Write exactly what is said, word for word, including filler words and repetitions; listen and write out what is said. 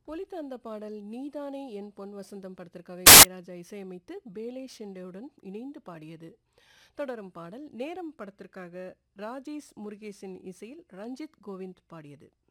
ஒலித்த அந்த பாடல் நீதானே என் பொன் வசந்தம் படத்திற்காக இளையராஜா இசையமைத்து பேலே ஷெண்டேவுடன் இணைந்து பாடியது. தொடரும் பாடல் நேரம் படத்திற்காக ராஜேஷ் முருகேசன் இசையில் ரஞ்சித் கோவிந்த் பாடியது.